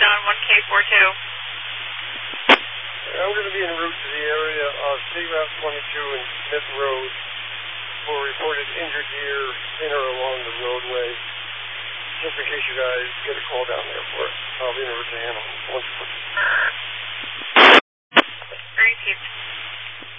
down 1K42. I'm going to be en route to the area of State Route 22 and Smith Road for reported injured deer in or along the roadway. Just in case you guys get a call down there for it. I'll be en route to Hamilton once